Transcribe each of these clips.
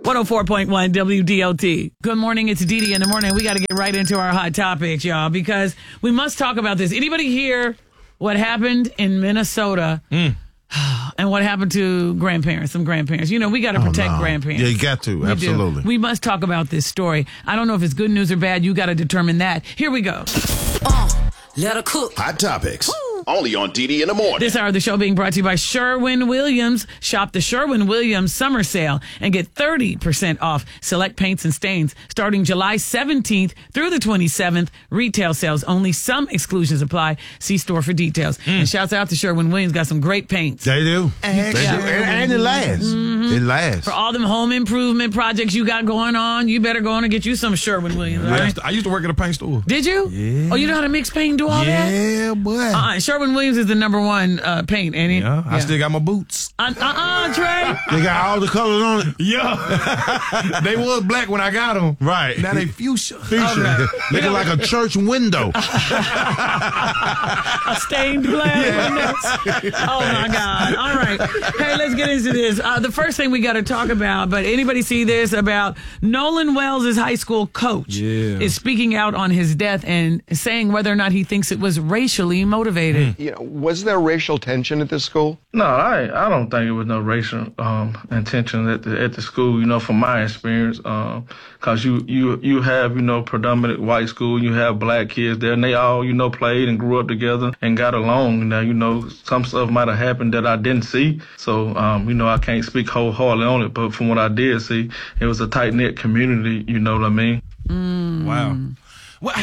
104.1 WDOT. Good morning. It's Dee Dee in the morning. We got to get right into our hot topics, y'all, because we must talk about this. Anybody hear what happened in Minnesota and what happened to some grandparents? You know, we got to protect grandparents. Yeah, you got to. Absolutely. We must talk about this story. I don't know if it's good news or bad. You got to determine that. Here we go. Let her cook. Hot topics. Only on DD in the morning. This hour of the show being brought to you by Sherwin-Williams. Shop the Sherwin-Williams summer sale and get 30% off select paints and stains starting July 17th through the 27th. Retail sales only. Some exclusions apply. See store for details. And shouts out to Sherwin-Williams. Got some great paints. They do. And it lasts. It lasts. For all them home improvement projects you got going on, you better go on and get you some Sherwin-Williams. Right? I used to work at a paint store. Did you? Yeah. Oh, you know how to mix paint and do all that? Yeah, boy. Sherwin-Williams is the number one paint, ain't it? Yeah, I still got my boots. Trey. They got all the colors on it. Yeah. They was black when I got them. Right. Now they fuchsia. Looking like a church window. A stained glass windows. Oh, my God. All right. Hey, let's get into this. The first thing we got to talk about, but anybody see this, about Nolan Wells' high school coach is speaking out on his death and saying whether or not he thinks it was racially motivated. You know, was there racial tension at this school? No, I don't think it was no racial intention at the school. You know, from my experience, because you have predominant white school, you have black kids there, and they all played and grew up together and got along. Now some stuff might have happened that I didn't see, so I can't speak wholeheartedly on it. But from what I did see, it was a tight knit community. You know what I mean? Wow. Well,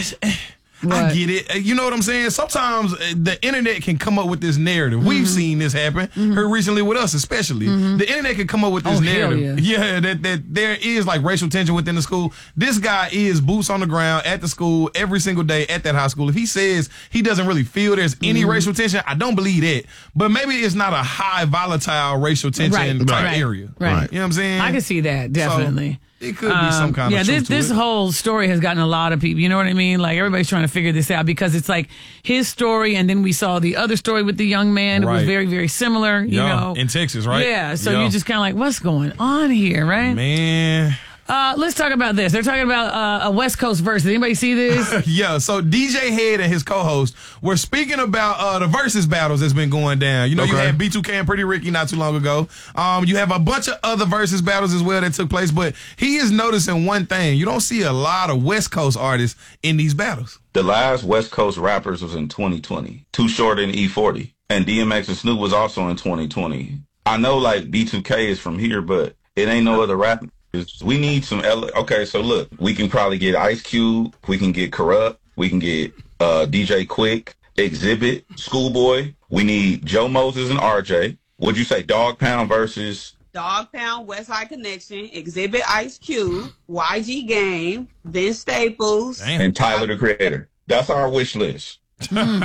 I get it. You know what I'm saying? Sometimes the internet can come up with this narrative. We've seen this happen here recently with us, especially. The internet can come up with this narrative. Yeah, that there is like racial tension within the school. This guy is boots on the ground at the school every single day at that high school. If he says he doesn't really feel there's any racial tension, I don't believe that. But maybe it's not a high volatile racial tension type area. Right. You know what I'm saying? I can see that, definitely. So, it could be some kind of truth to this it. whole story has gotten a lot of people. You know what I mean? Like, everybody's trying to figure this out because it's like his story, and then we saw the other story with the young man. It was very, very similar, you know. In Texas, right? Yeah, so you're just kind of like, what's going on here, right? Man. Let's talk about this. They're talking about a West Coast versus. Anybody see this? Yeah, so DJ Head and his co-host were speaking about the versus battles that's been going down. You know, you had B2K and Pretty Ricky not too long ago. You have a bunch of other versus battles as well that took place, but he is noticing one thing. You don't see a lot of West Coast artists in these battles. The last West Coast rappers was in 2020. Too Short and E40. And DMX and Snoop was also in 2020. I know, like, B2K is from here, but it ain't no other rap. We need some okay, so look, we can probably get Ice Cube, we can get Corrupt, we can get DJ Quick, Exhibit, Schoolboy. We need Joe Moses and RJ. What'd you say, Dog Pound versus? Dog Pound, West Side Connection, Exhibit, Ice Cube, YG Game, Vince Staples, and Tyler the Creator. That's our wish list. Damn.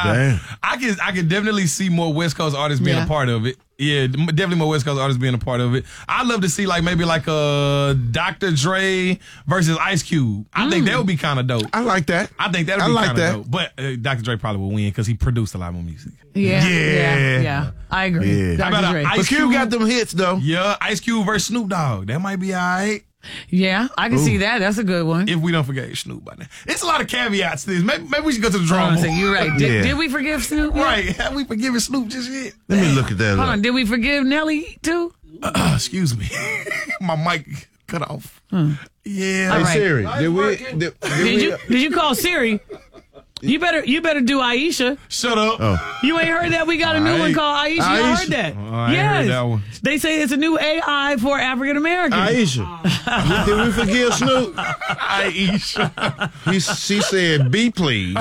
I can definitely see more West Coast artists being a part of it. Yeah, definitely more West Coast artists being a part of it. I'd love to see maybe a Dr. Dre versus Ice Cube. I think that would be kind of dope. I like that. I think that would be kind of dope. But Dr. Dre probably will win because he produced a lot more music. Yeah. I agree. Yeah. Dr. Dre. But Cube got them hits, though. Yeah, Ice Cube versus Snoop Dogg. That might be all right. Yeah, I can see that. That's a good one. If we don't forget Snoop by now. It's a lot of caveats to this. Maybe we should go to the drum. You're right. Did we forgive Snoop? Right. Have we forgiven Snoop just yet? Let me look at that. Hold on. Did we forgive Nelly too? Excuse me. My mic cut off. Yeah. Hey, right. Siri, Did you call Siri? You better do Aisha. Shut up. Oh. You ain't heard that? We got a new one called Aisha. You heard that? Oh, I ain't heard that one. They say it's a new AI for African Americans. Aisha. Did we forgive Snoop? Aisha. She said, "Be please."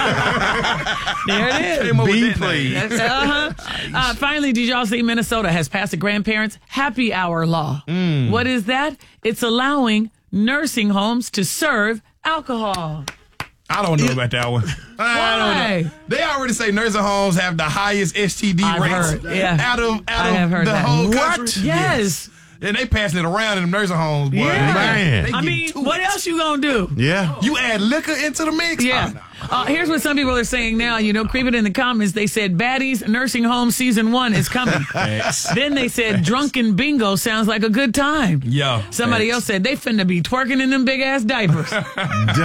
There it is. Be please. Finally, did y'all see Minnesota has passed a grandparents' happy hour law? What is that? It's allowing nursing homes to serve alcohol. I don't know about that one. I don't know. They already say nursing homes have the highest STD rates out of the whole country. Yes. And they passing it around in the nursing homes, boy. Yeah. Man. I mean, what else you gonna do? Yeah. You add liquor into the mix? Yeah. Oh, no. Here's what some people are saying now. Creeping in the comments, they said Baddies Nursing Home Season 1 is coming. Then they said Drunken Bingo sounds like a good time. Yeah. Somebody else said they finna be twerking in them big ass diapers.